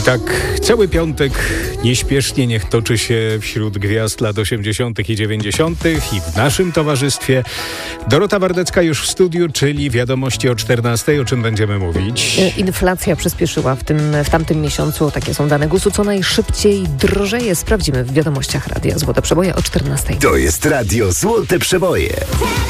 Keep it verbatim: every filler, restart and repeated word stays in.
tak cały piątek nieśpiesznie niech toczy się wśród gwiazd lat osiemdziesiątych i dziewięćdziesiątych i w naszym towarzystwie Dorota Wardecka już w studiu, czyli wiadomości o czternastej. O czym będziemy mówić? Inflacja przyspieszyła w, tym, w tamtym miesiącu. Takie są dane gusu. Co najszybciej drożeje. Sprawdzimy w wiadomościach Radia Złote Przeboje o czternastej. To jest Radio Złote Przeboje.